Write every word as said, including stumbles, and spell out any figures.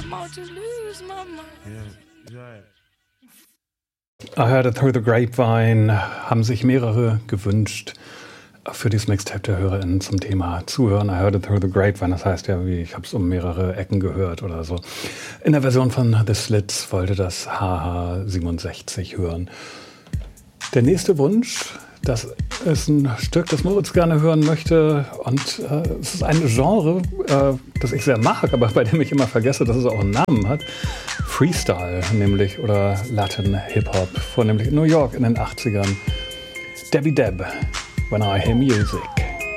about to lose my mind. Yeah, right. I Heard It Through the Grapevine haben sich mehrere gewünscht für dieses Mixtape der HörerInnen zum Thema Zuhören. I Heard It Through the Grapevine, das heißt ja, wie ich habe es um mehrere Ecken gehört oder so. In der Version von The Slits wollte das H H siebenundsechzig hören. Der nächste Wunsch, das ist ein Stück, das Moritz gerne hören möchte, und äh, es ist ein Genre, äh, das ich sehr mag, aber bei dem ich immer vergesse, dass es auch einen Namen hat. Freestyle nämlich, oder Latin Hip-Hop, vornehmlich in New York in den achtzigern. Debbie Deb, When I Hear Music.